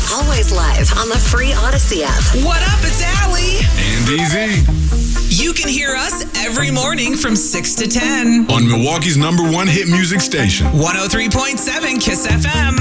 Always live on the free Odyssey app. What up? It's Allie. And DZ. You can hear us every morning from 6 to 10 on Milwaukee's #1 hit music station. 103.7 KISS FM.